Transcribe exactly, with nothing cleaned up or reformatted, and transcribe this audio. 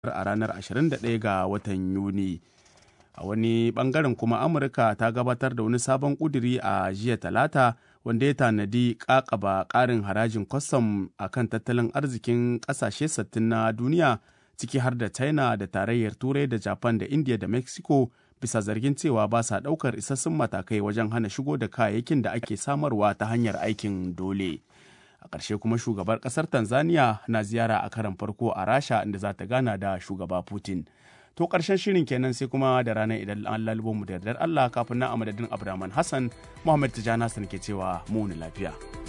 a ranar ashirin da ɗaya ga watan Yuni. A wani bangaren kuma Amurka ta gabatar da wani sabon ƙuduri a jiya Talata wanda ya tanadi ƙaƙaba ƙarin harajin kwastam a kan tattalin arzikin ƙasashe sittin na duniya, ciki har da China da Tarayyar Turai da Japan da India da Mexico, bisa zargin cewa ba sa ɗaukar isassun matakai wajen hana shigo da kayayyakin da ake samarwa ta hanyar aikin dole. A ƙarshe kuma shugabar ƙasar Tanzania na ziyara a karon farko a Rasha, inda za ta gana da shugaba Putin. To ƙarshen shirin kenan, sai kuma da ranar idan an lalubo mu da yardar Allah. Kafin na a madadin Abdurrahman Hassan, Muhammad Tijjani Hassan ke cewa mu lafiya.